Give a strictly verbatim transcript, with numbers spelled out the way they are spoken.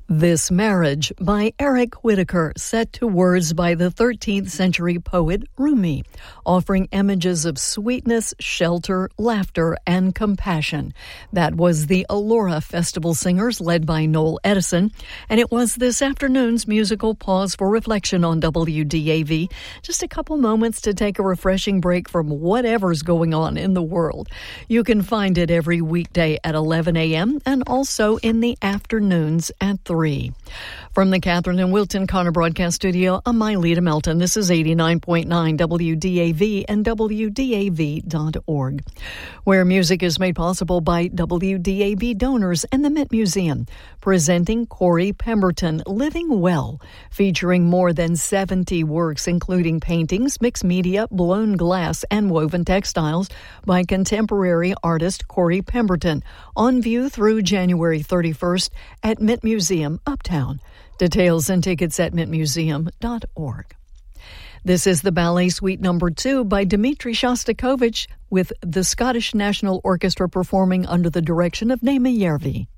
This Marriage by Eric Whitacre, set to words by the thirteenth century poet Rumi, offering images of sweetness, shelter, laughter, and compassion. That was the Allura Festival Singers, led by Noel Edison, and it was this afternoon's musical pause for reflection on W D A V. Just a couple moments to take a refreshing break from whatever's going on in the world. You can find it every weekday at eleven a.m. and also in the afternoons at three. From the Catherine and Wilton Connor Broadcast Studio, I'm Mylita Melton. This is eighty-nine point nine W D A V and W D A V dot org, where music is made possible by W D A V donors and the Mint Museum, presenting Corey Pemberton Living Well, featuring more than seventy works, including paintings, mixed media, blown glass, and woven textiles by contemporary artist Corey Pemberton, on view through January thirty-first at Mint Museum Uptown. Details and tickets at mint museum dot org. This is the Ballet Suite Number Two by Dmitri Shostakovich, with the Scottish National Orchestra performing under the direction of Naima Järvi.